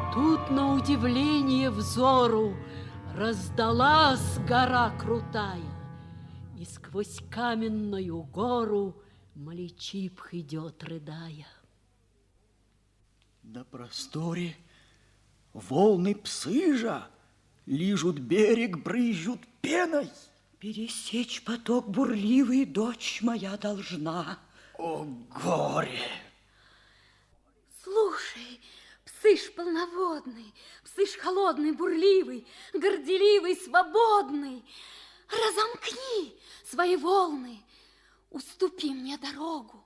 Тут на удивление взору раздалась гора крутая, и сквозь каменную гору Маличипх идет, рыдая. На просторе волны Псыжа лижут берег, брызжут пеной. Пересечь поток бурливый дочь моя должна. О, горе! Слушай, Псыж полноводный, Псыж холодный, бурливый, горделивый, свободный, разомкни свои волны, уступи мне дорогу.